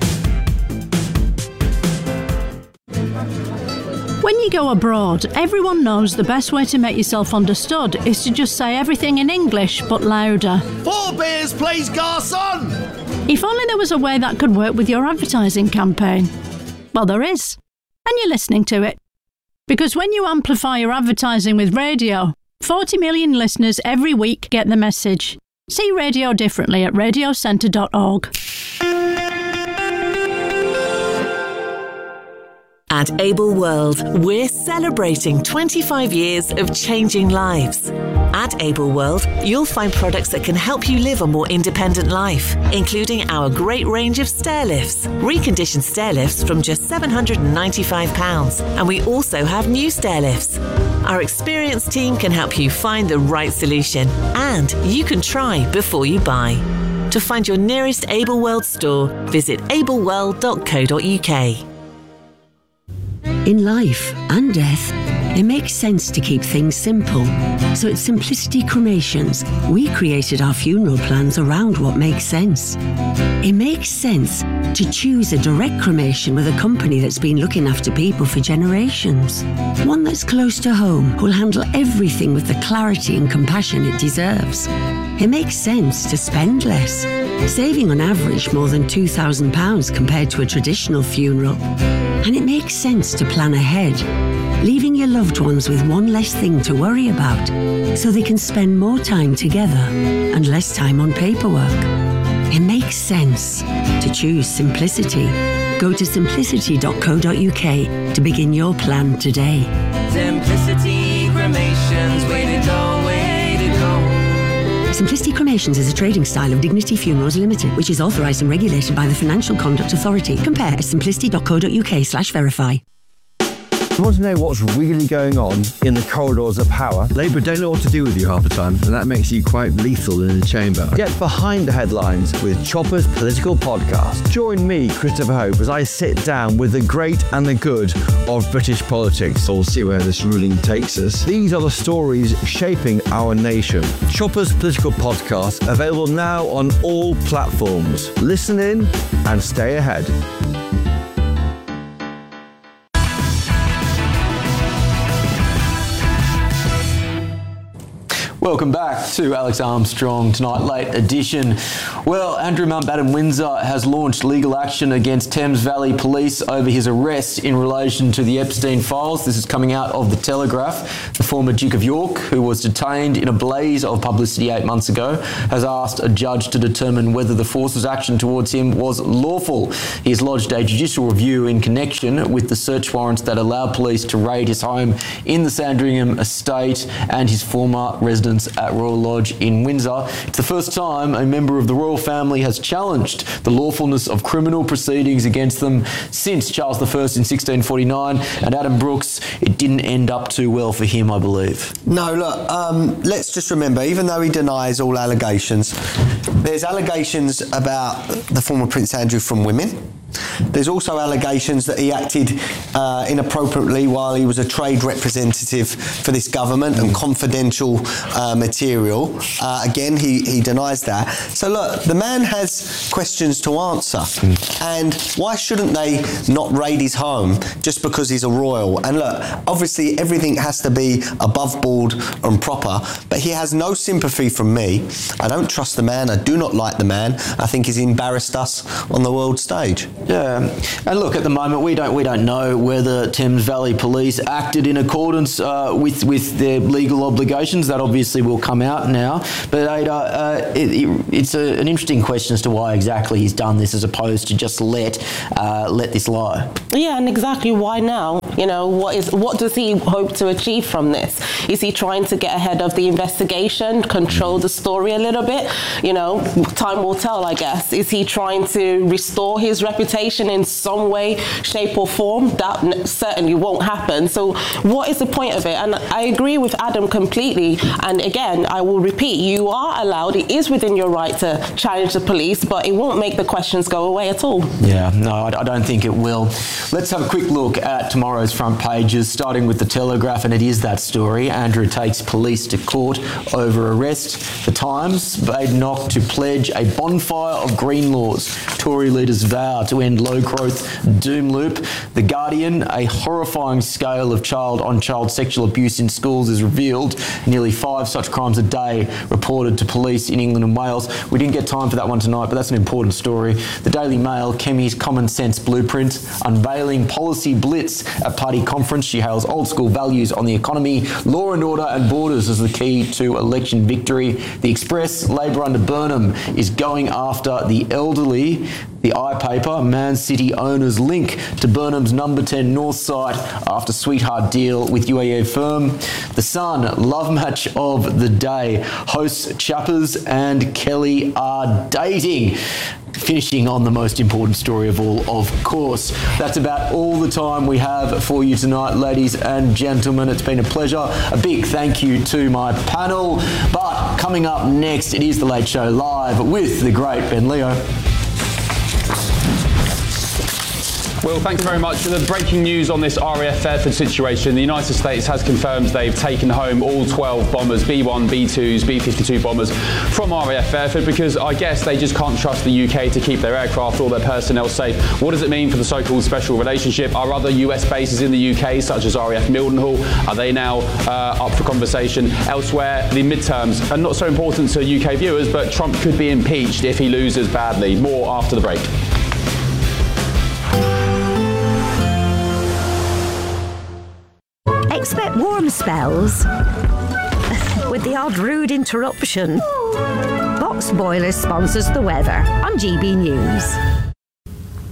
When you go abroad, everyone knows the best way to make yourself understood is to just say everything in English, but louder. Four beers, please, garçon! If only there was a way that could work with your advertising campaign. Well, there is. And you're listening to it. Because when you amplify your advertising with radio, forty million listeners every week get the message. See radio differently at radio centre dot org. At Able World, we're celebrating twenty-five years of changing lives. At Able World, you'll find products that can help you live a more independent life, including our great range of stair lifts, reconditioned stair lifts from just seven hundred ninety-five pounds, and we also have new stair lifts. Our experienced team can help you find the right solution, and you can try before you buy. To find your nearest Able World store, visit able world dot co dot uk. In life and death, it makes sense to keep things simple. So at Simplicity Cremations, we created our funeral plans around what makes sense. It makes sense to choose a direct cremation with a company that's been looking after people for generations. One that's close to home, who'll handle everything with the clarity and compassion it deserves. It makes sense to spend less, saving on average more than two thousand pounds compared to a traditional funeral. And it makes sense to plan ahead, leaving your loved ones with one less thing to worry about, so they can spend more time together and less time on paperwork. It makes sense to choose simplicity. Go to simplicity dot co dot uk to begin your plan today. Simplicity Cremations, way to go, way to go. Simplicity Cremations is a trading style of Dignity Funerals Limited, which is authorised and regulated by the Financial Conduct Authority. Compare at simplicity dot co dot uk slash verify. You want to know what's really going on in the corridors of power? Labour don't know what to do with you half the time, and that makes you quite lethal in the chamber. Get behind the headlines with Chopper's Political Podcast. Join me, Christopher Hope, as I sit down with the great and the good of British politics. We'll see where this ruling takes us. These are the stories shaping our nation. Chopper's Political Podcast, available now on all platforms. Listen in and stay ahead. Welcome back to Alex Armstrong Tonight Late Edition. Well, Andrew Mountbatten Windsor has launched legal action against Thames Valley Police over his arrest in relation to the Epstein files. This is coming out of The Telegraph. The former Duke of York, who was detained in a blaze of publicity eight months ago, has asked a judge to determine whether the force's action towards him was lawful. He has lodged a judicial review in connection with the search warrants that allowed police to raid his home in the Sandringham estate and his former residence at Royal Lodge in Windsor. It's the first time a member of the royal family has challenged the lawfulness of criminal proceedings against them since Charles the First in sixteen forty-nine, and Adam Brooks, it didn't end up too well for him, I believe. No, look, um, let's just remember, even though he denies all allegations, there's allegations about the former Prince Andrew from women. There's also allegations that he acted uh, inappropriately while he was a trade representative for this government and confidential uh, material. Uh, again, he, he denies that. So look, the man has questions to answer. And why shouldn't they not raid his home just because he's a royal? And look, obviously everything has to be above board and proper, but he has no sympathy from me. I don't trust the man. I do not like the man. I think he's embarrassed us on the world stage. Yeah, and look, at the moment we don't we don't know whether Thames Valley Police acted in accordance uh, with with their legal obligations. That obviously will come out now. But Ada, uh, it, it, it's a, an interesting question as to why exactly he's done this, as opposed to just let uh, let this lie. Yeah, and exactly why now? You know, what is what does he hope to achieve from this? Is he trying to get ahead of the investigation, control the story a little bit? You know, time will tell, I guess. Is he trying to restore his reputation in some way, shape or form? That certainly won't happen. So what is the point of it? And I agree with Adam completely. And again, I will repeat, you are allowed, it is within your right to challenge the police, but it won't make the questions go away at all. Yeah, no, I don't think it will. Let's have a quick look at tomorrow's front pages, starting with The Telegraph, and it is that story. Andrew takes police to court over arrest. The Times, Badenoch to pledge a bonfire of green laws. Tory leaders vow to end low-growth doom loop. The Guardian, a horrifying scale of child-on-child sexual abuse in schools is revealed. Nearly five such crimes a day reported to police in England and Wales. We didn't get time for that one tonight, but that's an important story. The Daily Mail, Kemi's common sense blueprint, unveiling policy blitz at party conference. She hails old-school values on the economy, law and order and borders as the key to election victory. The Express, Labor under Burnham is going after the elderly. The iPaper, Man City owners link to Burnham's number ten North site after sweetheart deal with U A E firm. The Sun, love match of the day. Hosts Chappers and Kelly are dating. Finishing on the most important story of all, of course. That's about all the time we have for you tonight, ladies and gentlemen. It's been a pleasure. A big thank you to my panel. But coming up next, it is The Late Show Live with the great Ben Leo. Well, thank you very much. The breaking news on this R A F Fairford situation. The United States has confirmed they've taken home all twelve bombers, B one, B twos, B fifty-two bombers from R A F Fairford, because I guess they just can't trust the U K to keep their aircraft or their personnel safe. What does it mean for the so-called special relationship? Are other U S bases in the U K, such as R A F Mildenhall, are they now uh, up for conversation? Elsewhere, the midterms are not so important to U K viewers, but Trump could be impeached if he loses badly. More after the break. Expect warm spells with the odd rude interruption. Box Boilers sponsors the weather on G B News.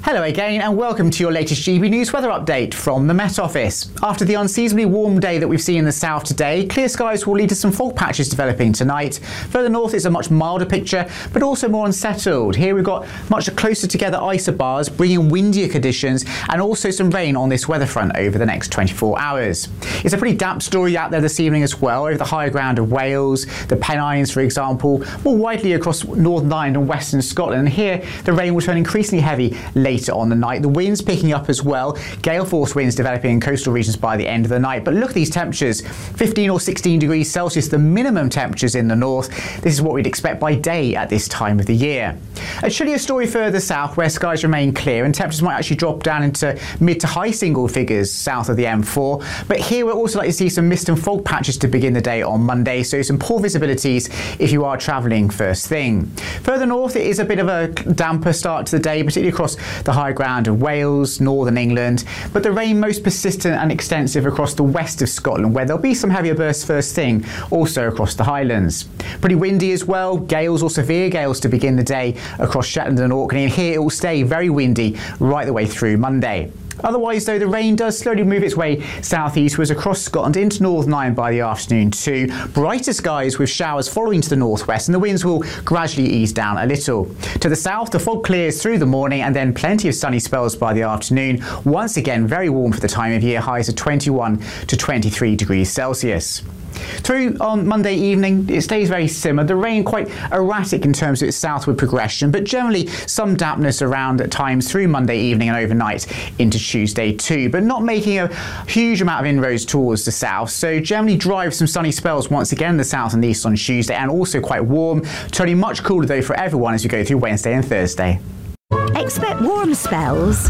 Hello again and welcome to your latest G B News weather update from the Met Office. After the unseasonably warm day that we've seen in the south today, clear skies will lead to some fog patches developing tonight. Further north it's a much milder picture but also more unsettled. Here we've got much closer together isobars bringing windier conditions and also some rain on this weather front over the next twenty-four hours. It's a pretty damp story out there this evening as well over the higher ground of Wales, the Pennines for example, more widely across Northern Ireland and Western Scotland. And here the rain will turn increasingly heavy later on the night. The winds picking up as well, gale force winds developing in coastal regions by the end of the night. But look at these temperatures, fifteen or sixteen degrees Celsius, the minimum temperatures in the north. This is what we'd expect by day at this time of the year. A chillier story further south where skies remain clear and temperatures might actually drop down into mid to high single figures south of the M four. But here we're also likely to see some mist and fog patches to begin the day on Monday, so some poor visibilities if you are travelling first thing. Further north it is a bit of a damper start to the day, particularly across the high ground of Wales, northern England, but the rain most persistent and extensive across the west of Scotland where there'll be some heavier bursts first thing, also across the Highlands. Pretty windy as well, gales or severe gales to begin the day across Shetland and Orkney, and here it will stay very windy right the way through Monday. Otherwise though, the rain does slowly move its way southeastwards across Scotland into Northern Ireland by the afternoon too. Brighter skies with showers following to the northwest and the winds will gradually ease down a little. To the south the fog clears through the morning and then plenty of sunny spells by the afternoon. Once again very warm for the time of year, highs of twenty-one to twenty-three degrees Celsius. Through on Monday evening, it stays very similar. The rain quite erratic in terms of its southward progression, but generally some dampness around at times through Monday evening and overnight into Tuesday too, but not making a huge amount of inroads towards the south. So generally dry with some sunny spells once again in the south and east on Tuesday, and also quite warm. Turning much cooler though for everyone as we go through Wednesday and Thursday. Expect warm spells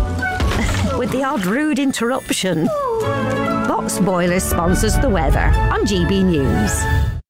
with the odd rude interruption. Box Boilers sponsors the weather on G B News.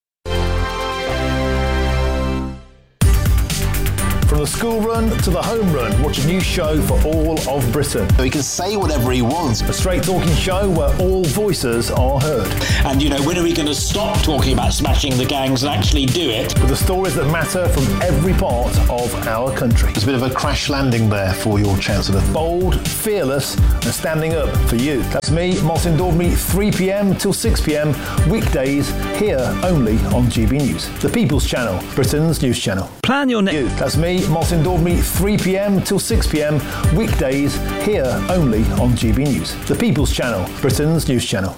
From the school run to the home run, watch a new show for all of Britain. He can say whatever he wants. A straight talking show where all voices are heard. And, you know, when are we going to stop talking about smashing the gangs and actually do it? With the stories that matter from every part of our country. There's a bit of a crash landing there for your Chancellor. Bold, fearless and standing up for you. That's me, Martin Dordme, three p.m. till six p.m. weekdays here only on G B News. The People's Channel, Britain's news channel. Plan your next... That's me, Martin Dordme, three p.m. till six p.m. weekdays here only on G B News. The People's Channel, Britain's news channel.